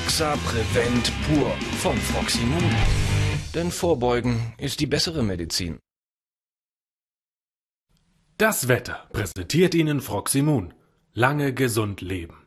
Froxa Prevent Pur von Froximmun. Denn Vorbeugen ist die bessere Medizin. Das Wetter präsentiert Ihnen Froximmun. Lange gesund leben.